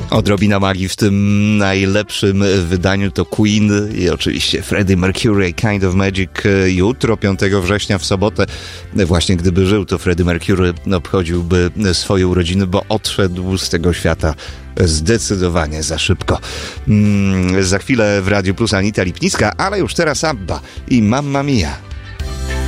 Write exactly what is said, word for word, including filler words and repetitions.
Odrobina magii w tym najlepszym wydaniu to Queen i oczywiście Freddie Mercury, Kind of Magic. Jutro, piątego września, w sobotę, właśnie gdyby żył, to Freddie Mercury obchodziłby swoje urodziny, bo odszedł z tego świata zdecydowanie za szybko. Mm, za chwilę w Radiu Plus Anita Lipnicka, ale już teraz Abba i Mamma Mia.